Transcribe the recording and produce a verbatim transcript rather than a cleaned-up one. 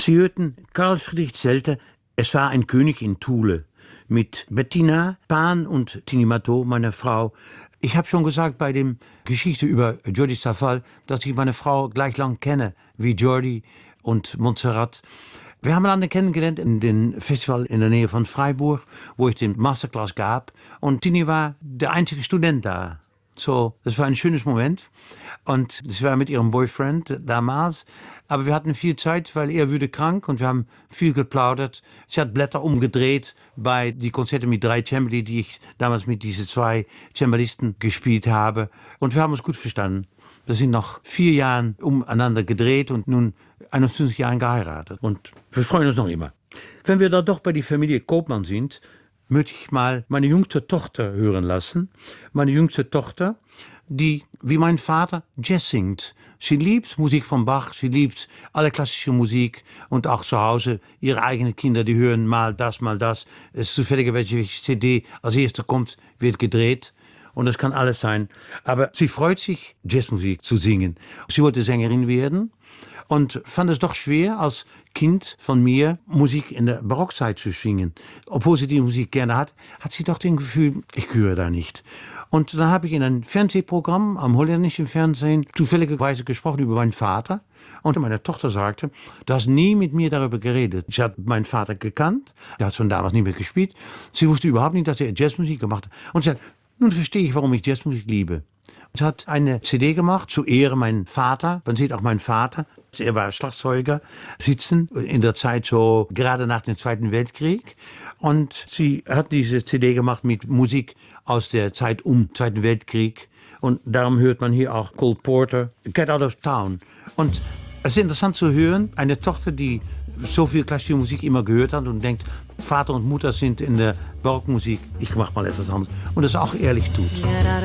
Sie hörten Karl Friedrich Zelter, Es war ein König in Thule, mit Bettina Pan und Tini Matteau, meiner Frau. Ich habe schon gesagt bei der Geschichte über Jordi Savall, dass ich meine Frau gleich lang kenne wie Jordi und Montserrat. Wir haben einander kennengelernt in dem Festival in der Nähe von Freiburg, wo ich den Masterclass gab. Und Tini war der einzige Student da. So, das war ein schönes Moment. Und das war mit ihrem Boyfriend damals. Aber wir hatten viel Zeit, weil er wurde krank und wir haben viel geplaudert. Sie hat Blätter umgedreht bei die Konzerte mit drei Cembali, die ich damals mit diesen zwei Cembalisten gespielt habe. Und wir haben uns gut verstanden. Wir sind nach vier Jahren umeinander gedreht und nun einundzwanzig Jahren geheiratet. Und wir freuen uns noch immer. Wenn wir da doch bei der Familie Koopman sind, möchte ich mal meine jüngste Tochter hören lassen. Meine jüngste Tochter, die wie mein Vater Jazz singt. Sie liebt Musik von Bach, sie liebt alle klassische Musik und auch zu Hause ihre eigenen Kinder, die hören mal das, mal das. Es ist zufällig, welche C D als erste kommt, wird gedreht. Und das kann alles sein. Aber sie freut sich, Jazzmusik zu singen. Sie wollte Sängerin werden und fand es doch schwer, als Kind von mir Musik in der Barockzeit zu singen. Obwohl sie die Musik gerne hat, hat sie doch das Gefühl, ich gehöre da nicht. Und dann habe ich in einem Fernsehprogramm am holländischen Fernsehen zufälligerweise gesprochen über meinen Vater. Und meine Tochter sagte, du hast nie mit mir darüber geredet. Sie hat meinen Vater gekannt, der hat schon damals nicht mehr gespielt. Sie wusste überhaupt nicht, dass er Jazzmusik gemacht hat. Und sie sagt, nun verstehe ich, warum ich Jazzmusik liebe. Sie hat eine C D gemacht, zu Ehre meinen Vater. Man sieht auch meinen Vater, er war Schlagzeuger, sitzen in der Zeit so gerade nach dem Zweiten Weltkrieg. Und sie hat diese C D gemacht mit Musik aus der Zeit um Zweiten Weltkrieg. Und darum hört man hier auch Cole Porter, Get Out of Town. Und es ist interessant zu hören, eine Tochter, die so viel klassische Musik immer gehört hat und denkt, Vater und Mutter sind in der Barockmusik, ich mach mal etwas anderes. Und das auch ehrlich tut.